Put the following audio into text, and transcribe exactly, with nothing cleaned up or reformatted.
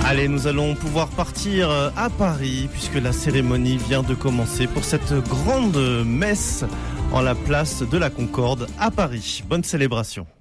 Allez, nous allons pouvoir partir à Paris puisque la cérémonie vient de commencer pour cette grande messe en la place de la Concorde à Paris. Bonne célébration.